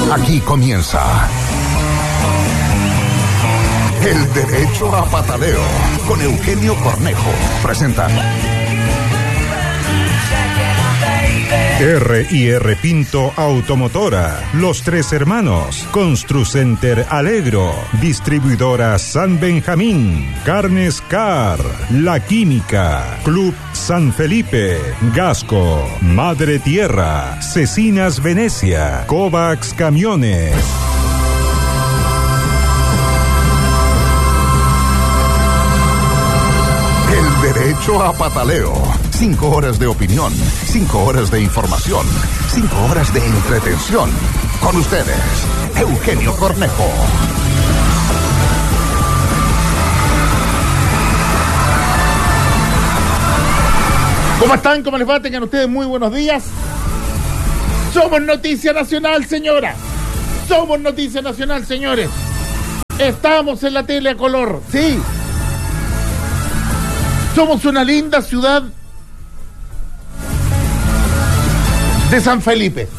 Aquí comienza El Derecho a Pataleo con Eugenio Cornejo. Presenta R&R Pinto Automotora, Los Tres Hermanos, Construcenter Alegro, Distribuidora San Benjamín, Carnes Car, La Química, Club San Felipe, Gasco, Madre Tierra, Cecinas Venecia, Kovacs Camiones. El Derecho a Pataleo. 5 horas de opinión, 5 horas de información, 5 horas de entretención. Con ustedes, Eugenio Cornejo. ¿Cómo están? ¿Cómo les va? Tengan ustedes muy buenos días. Somos Noticia Nacional, señora. Somos Noticia Nacional, señores. Estamos en la tele a color, sí. Somos una linda ciudad de San Felipe.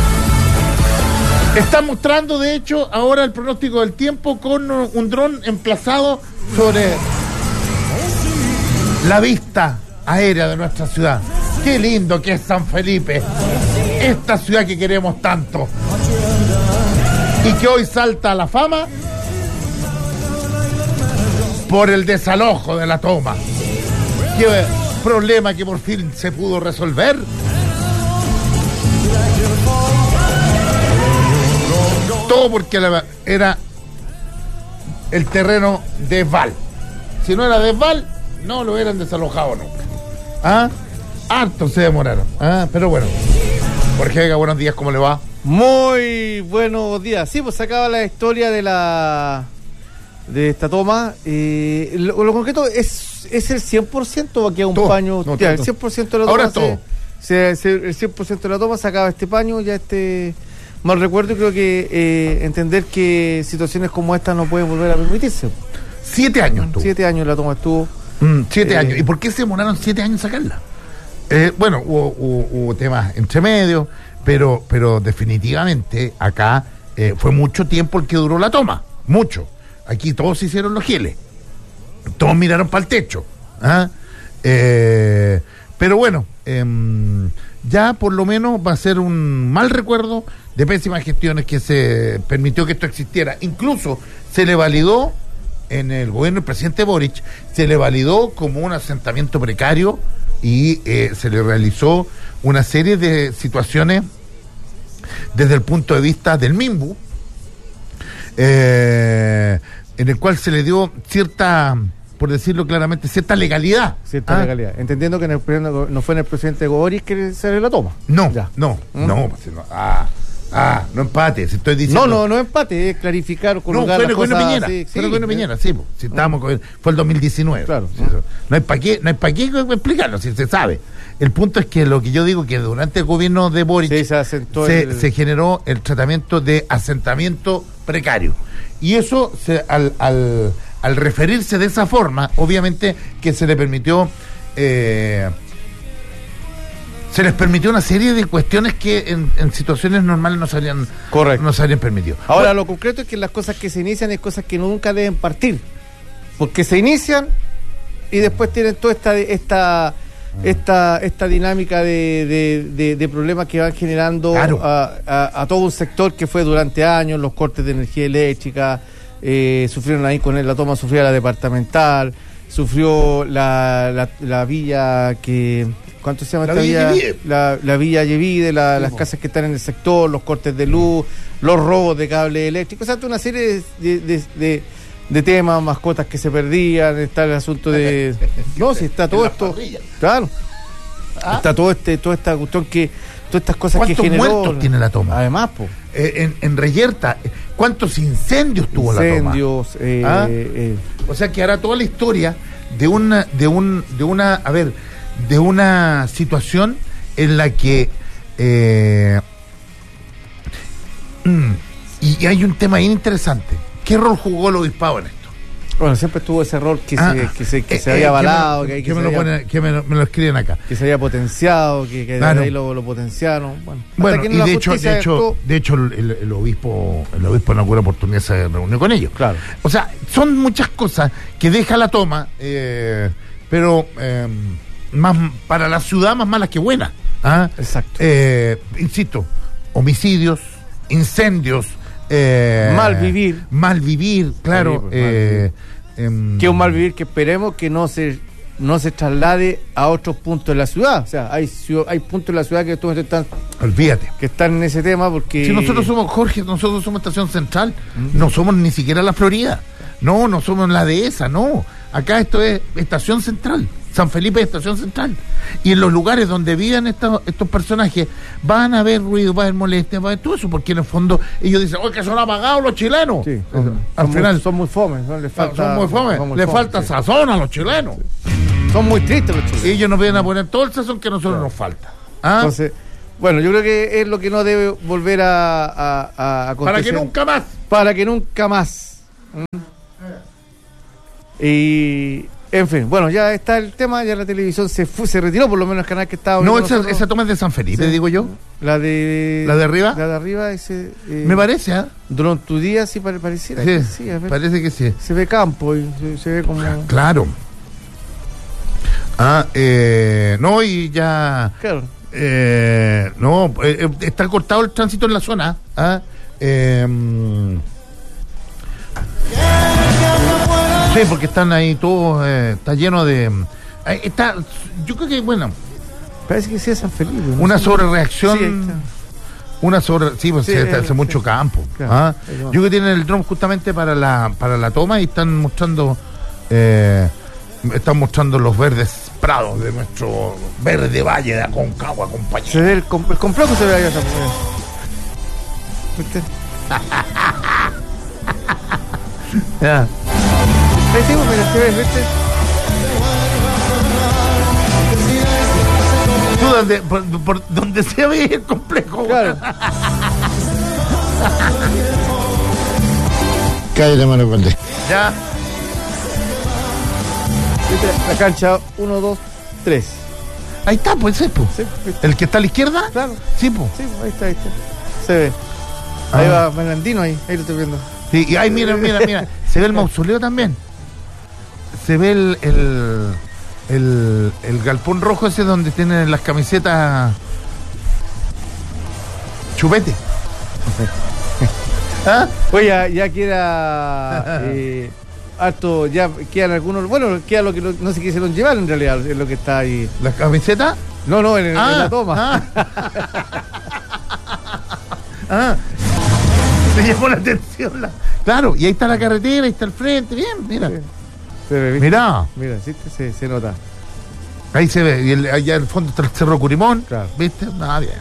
Está mostrando, de hecho, ahora el pronóstico del tiempo con un dron emplazado sobre la vista aérea de nuestra ciudad. Qué lindo que es San Felipe, esta ciudad que queremos tanto y que hoy salta a la fama por el desalojo de la toma. Qué problema que por fin se pudo resolver. Todo porque era el terreno de Val. Si no era de Val, no lo hubieran desalojado nunca. ¿Ah? Harto se demoraron. ¿Ah? Pero bueno. Jorge Vega, buenos días, ¿cómo le va? Muy buenos días. Sí, pues se acaba la historia de esta toma. Lo concreto es el 100% o aquí hay un todo, paño. No, el 100% de la toma. Ahora todo. El 100% de la toma se acaba este paño, ya mal recuerdo, y creo que entender que situaciones como esta no pueden volver a permitirse. 7 años estuvo. 7 años la toma estuvo. 7 años. ¿Y por qué se demoraron 7 años en sacarla? Bueno, hubo temas entre medio, pero definitivamente acá fue mucho tiempo el que duró la toma. Mucho. Aquí todos se hicieron los giles. Todos miraron para el techo. ¿Ah? Pero bueno, ya por lo menos va a ser un mal recuerdo de pésimas gestiones que se permitió que esto existiera. Incluso se le validó en el gobierno del presidente Boric, se le validó como un asentamiento precario y se le realizó una serie de situaciones desde el punto de vista del MIMBU, en el cual se le dio cierta, por decirlo claramente, cierta legalidad. Cierta legalidad. Entendiendo que no fue en el presidente Boric que se le la toma. No. No empate, si estoy diciendo. No empate, es clarificar, colocar las cosas. Piñera. Fue el gobierno Piñera, sí, si estábamos fue el 2019. Claro. Sí, no hay para qué explicarlo, si se sabe. El punto es que lo que yo digo que durante el gobierno de Boric se generó el tratamiento de asentamiento precario. Y eso al referirse de esa forma, obviamente que se le permitió se les permitió una serie de cuestiones que en situaciones normales no se habrían permitido. Ahora, lo concreto es que las cosas que se inician es cosas que nunca deben partir, porque se inician y después tienen toda esta dinámica de problemas que van generando, claro, a todo un sector que fue durante años, los cortes de energía eléctrica, sufrieron ahí con la toma, sufrió la departamental, sufrió la villa que... ¿Cuánto se llama esta villa? La Villa Yevide, las casas que están en el sector, los cortes de luz, los robos de cable eléctrico, o sea, una serie de temas, mascotas que se perdían, está el asunto de... No, si está todo esto... Claro. Está toda esta cuestión que... Todas estas cosas que generó... ¿Cuántos muertos tiene la toma? Además, pues. En Reyerta, ¿cuántos incendios tuvo la toma? O sea, que hará toda la historia de una situación en la que y hay un tema bien interesante. ¿Qué rol jugó el obispado en esto? Bueno, siempre estuvo ese error que se había avalado, que me lo escriben acá. Que se había potenciado, que claro. de ahí lo potenciaron. Bueno, y de hecho el obispo en alguna oportunidad se reunió con ellos. Claro. O sea, son muchas cosas que deja la toma, pero más para la ciudad más malas que buenas. ¿Ah? Exacto. Insisto, homicidios, incendios, mal vivir, claro. Que un mal vivir que esperemos que no se traslade a otros puntos de la ciudad. O sea, hay puntos de la ciudad que están en ese tema porque... Si nosotros somos estación central, no somos ni siquiera la Florida, no somos la dehesa, no. Acá esto es estación central. San Felipe es estación central. Y en los lugares donde vivan estos personajes van a haber ruido, va a haber molestia, va a haber todo eso, porque en el fondo ellos dicen, oye, que son apagados los chilenos. Sí, al final son muy fomes, le falta sazón a los chilenos. Son muy tristes los chilenos. Ellos nos vienen a poner todo el sazón que a nosotros nos falta. ¿Ah? Entonces, bueno, yo creo que es lo que no debe volver a acontecer. Para que nunca más. Y... En fin, bueno, ya está el tema, ya la televisión se retiró, por lo menos el canal que estaba... No, esa toma es de San Felipe, digo yo. ¿La de arriba? La de arriba, ese... me parece, ¿ah? Durante tu día sí pareciera que sí. A ver, parece que sí. Se ve campo y se ve como... Claro. No, y ya... Claro. Está cortado el tránsito en la zona. Sí, porque están ahí todos, está lleno de... yo creo que, bueno... Parece que sí es San Felipe. ¿No? Una sobrereacción... Hace mucho campo. Claro, yo creo que tienen el dron justamente para la toma y están mostrando los verdes prados de nuestro verde valle de Aconcagua, compañero. Se ve el complot que se ve allá. ¿Viste? Ya. Ahí sí, mira, se ve, ¿viste? Tú por donde se ve el complejo. Claro. Cállate, mano, Valdés. Ya. La cancha 1, 2, 3. Ahí está, pues ese, pues. Sí, ¿el que está a la izquierda? Claro. Sí, pues. Sí, ahí está. Se ve. Ahí va Bernardino, ahí lo estoy viendo. Sí, y ahí mira. Se ve el mausoleo también. Se ve el galpón rojo ese donde tienen las camisetas Chupete. ¿Ah? Oye, ya queda harto, ya quedan algunos, bueno, queda lo que no se quisieron llevar en realidad, es lo que está ahí. ¿Las camisetas? No, en la toma. Me llamó la atención. Claro, y ahí está la carretera, ahí está el frente, bien, mira. Sí. Mira, sí, se nota. Ahí se ve, y allá al fondo está el Cerro Curimón, claro. ¿Viste? Nada, bien.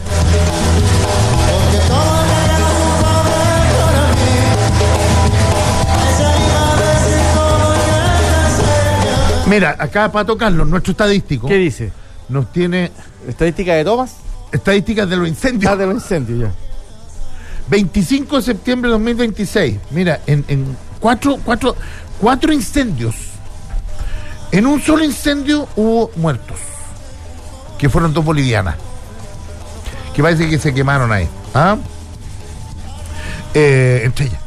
Mira, acá Pato Carlos, nuestro estadístico. ¿Qué dice? Nos tiene... ¿Estadística de tomas? Estadísticas de los incendios. De los incendios, ya. 25 de septiembre de 2026. Mira, en cuatro incendios. En un solo incendio hubo muertos, que fueron 2 bolivianas, que parece que se quemaron ahí. Entre ellas.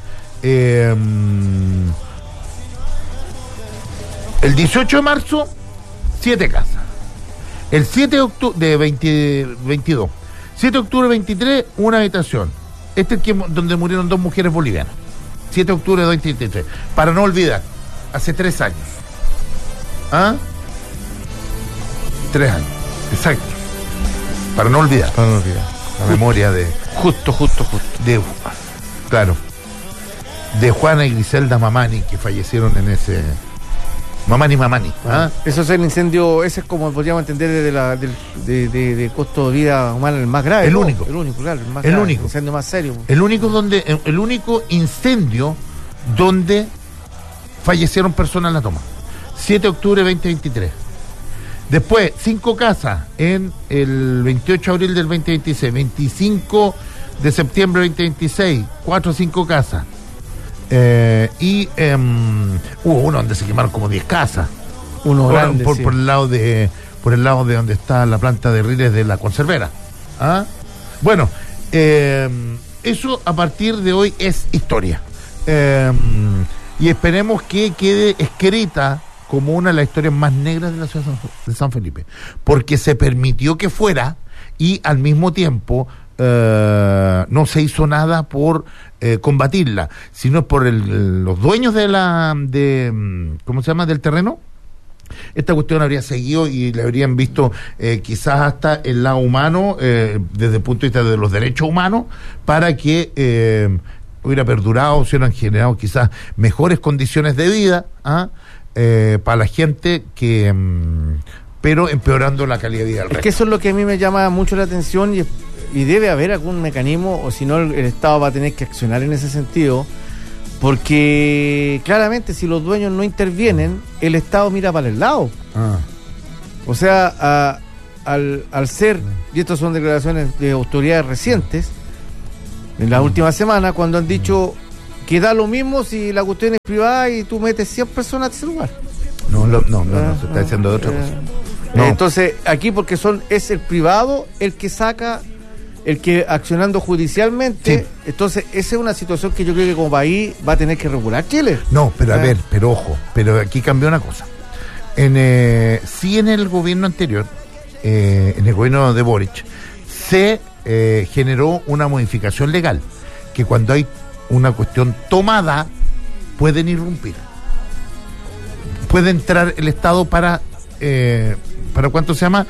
El 18 de marzo, 7 casas. El 7 de octubre de 22. 7 de octubre 23, una habitación. Este es donde murieron 2 mujeres bolivianas. 7 de octubre de 2023. Para no olvidar, hace 3 años. 3 años, exacto. Para no olvidar. La memoria de... Justo. Claro. De Juana y Griselda Mamani, que fallecieron en ese... Mamani. Eso es el incendio, ese es como podríamos entender de costo de vida humana el más grave. El único. El único, claro. El incendio más serio. El único incendio donde fallecieron personas en la toma. 7 de octubre de 2023. Después, 5 casas en el 28 de abril del 2026. 25 de septiembre del 2026. 4 o 5 casas. Hubo uno donde se quemaron como 10 casas. Uno grande, sí. Por el lado de donde está la planta de riles de la conservera. ¿Ah? Bueno, eso a partir de hoy es historia. Y esperemos que quede escrita como una de las historias más negras de la ciudad de San Felipe, porque se permitió que fuera y al mismo tiempo no se hizo nada por combatirla, sino por los dueños ¿cómo se llama?, del terreno. Esta cuestión habría seguido y le habrían visto quizás hasta el lado humano, desde el punto de vista de los derechos humanos, para que hubiera perdurado, se hubieran generado quizás mejores condiciones de vida para la gente, pero empeorando la calidad de vida del resto. Es que eso es lo que a mí me llama mucho la atención y debe haber algún mecanismo, o si no el Estado va a tener que accionar en ese sentido, porque claramente si los dueños no intervienen, el Estado mira para el lado. O sea, al ser, y estas son declaraciones de autoridades recientes, en la última semana, cuando han dicho que da lo mismo si la cuestión es privada y tú metes 100 personas a ese lugar. No, se está diciendo de otra cosa. No. Entonces, aquí porque es el privado el que saca, el que accionando judicialmente, sí. Entonces esa es una situación que yo creo que como país va a tener que regular Chile. No, pero a ver, pero ojo, pero aquí cambió una cosa. Sí, en el gobierno anterior, en el gobierno de Boric, se generó una modificación legal, que cuando hay una cuestión tomada, pueden irrumpir. Puede entrar el Estado para ¿cuánto se llama?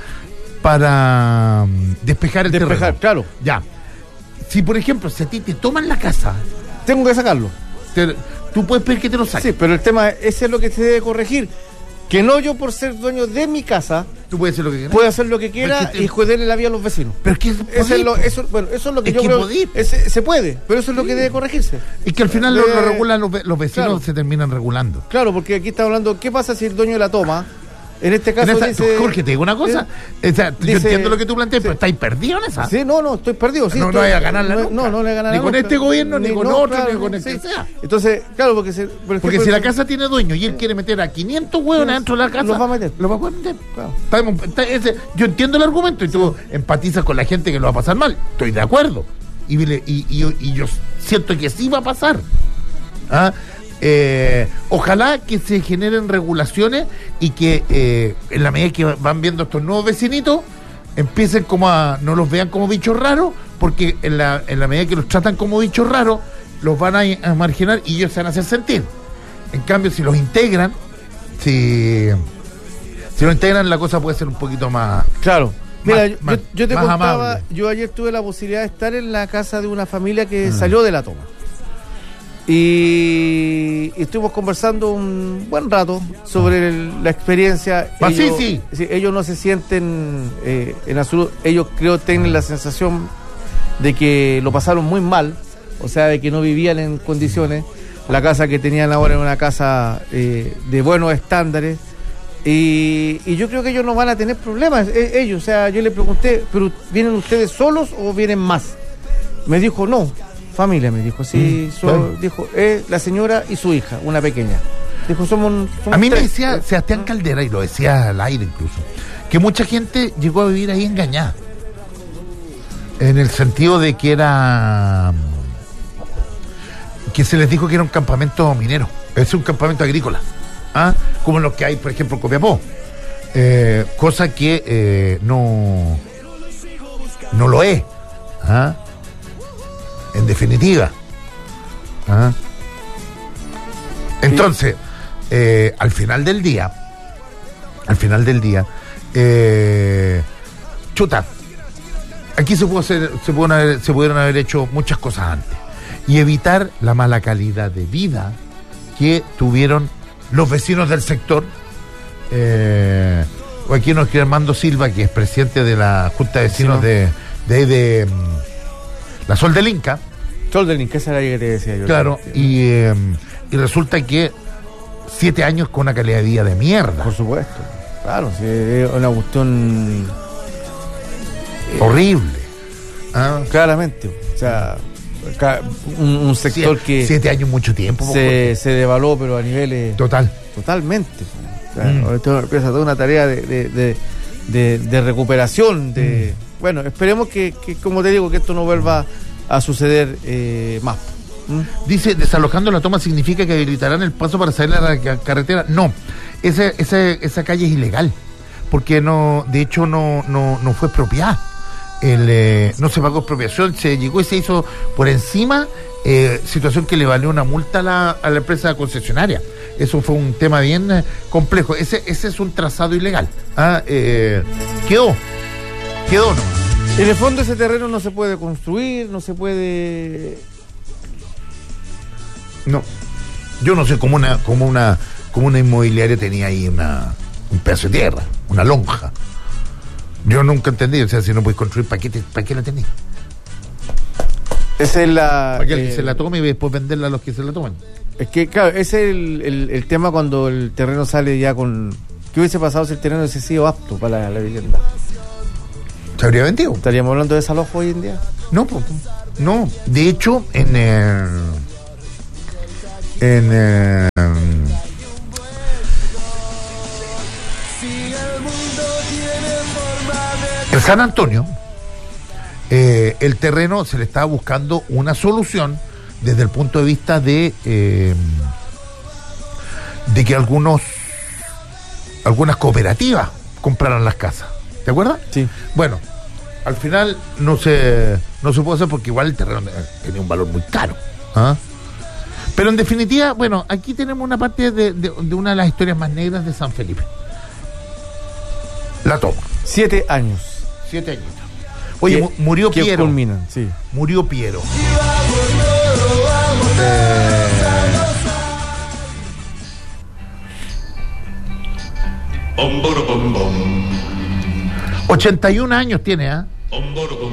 Para despejar el terreno. Claro. Ya. Si, por ejemplo, si a ti te toman la casa, tengo que sacarlo. Tú puedes pedir que te lo saquen. Sí, pero el tema, ese es lo que se debe corregir. Que no yo, por ser dueño de mi casa, tú puedes hacer lo que quieras. Puede hacer lo que quiera y joderle la vida a los vecinos. Pero es que eso es lo que yo creo. Se puede, pero eso es lo que debe corregirse. Es que al final lo regulan los vecinos, claro. Se terminan regulando. Claro, porque aquí está hablando, ¿qué pasa si el dueño la toma? En este caso dice... Jorge, te digo una cosa. Yo entiendo lo que tú planteas, pero estáis perdido en esa. Sí, no, estoy perdido. Sí, no voy a ganarla nunca. No voy a ganar ni con este gobierno, ni con otro, ni con el que sea. Entonces, claro, porque si la casa tiene dueño y él quiere meter a 500 huevos dentro de la casa, los va a meter. Los va a poder meter. Claro. Yo entiendo el argumento y tú empatizas con la gente que lo va a pasar mal. Estoy de acuerdo. Y yo siento que sí va a pasar. Ojalá que se generen regulaciones y que en la medida que van viendo estos nuevos vecinitos empiecen no los vean como bichos raros, porque en la medida que los tratan como bichos raros los van a marginar y ellos se van a hacer sentir. En cambio, si los integran, la cosa puede ser un poquito más... Claro. Mira, yo te contaba, amable. Yo ayer tuve la posibilidad de estar en la casa de una familia que salió de la toma. Y estuvimos conversando un buen rato sobre la experiencia. Ellos no se sienten en absoluto. Ellos creo tienen la sensación de que lo pasaron muy mal, o sea, de que no vivían en condiciones. La casa que tenían ahora era una casa de buenos estándares. Y yo creo que ellos no van a tener problemas. Ellos, o sea, yo le pregunté, ¿pero vienen ustedes solos o vienen más? Me dijo, no. Familia, me dijo, sí, dijo, la señora y su hija, una pequeña. Dijo, somos a mí 3. Me decía Sebastián Caldera, y lo decía al aire incluso, que mucha gente llegó a vivir ahí engañada. En el sentido de que que se les dijo que era un campamento minero, es un campamento agrícola, como los que hay, por ejemplo, en Copiapó. Cosa que no lo es. En definitiva. Entonces, al final del día, aquí se pudieron haber hecho muchas cosas antes y evitar la mala calidad de vida que tuvieron los vecinos del sector. Aquí nos queda Armando Silva, que es presidente de la Junta de Vecinos de la Sol del Inca. Sol del Inca, esa era la que te decía yo. Claro, y resulta que 7 años con una calidad de vida de mierda. Por supuesto, claro, sí, es una cuestión horrible. Claramente, o sea, un sector que 7 años, mucho tiempo. Se devaluó, pero a niveles totalmente. Esto empieza toda una tarea de recuperación. Bueno, esperemos que, como te digo, que esto no vuelva a suceder más. Dice, desalojando la toma significa que habilitarán el paso para salir a la carretera. No, esa calle es ilegal, porque de hecho no fue expropiada. No se pagó expropiación, se llegó y se hizo por encima, situación que le valió una multa a la empresa concesionaria. Eso fue un tema bien complejo. Ese es un trazado ilegal. Quedó no. En el fondo ese terreno no se puede construir, no se puede. No, yo no sé cómo una inmobiliaria tenía ahí un pedazo de tierra, una lonja. Yo nunca entendí, o sea, si no puedes construir, ¿para qué la tenés? Esa es la... Para que alguien se la tome y después venderla a los que se la toman. Es que, claro, ese es el tema cuando el terreno sale ya con... ¿Qué hubiese pasado si el terreno hubiese sido apto para la vivienda? ¿Se habría vendido? ¿Estaríamos hablando de desalojo hoy en día? No, no. De hecho, en San Antonio, el terreno se le estaba buscando una solución desde el punto de vista de que algunas cooperativas compraran las casas. ¿Te acuerdas? Sí. Bueno, al final no se pudo hacer porque igual el terreno tenía un valor muy caro. Pero en definitiva, bueno, aquí tenemos una parte de una de las historias más negras de San Felipe. La toma. 7 años. 7 años. Oye, murió Piero. Culminan, sí. Murió Piero. 81 años tiene,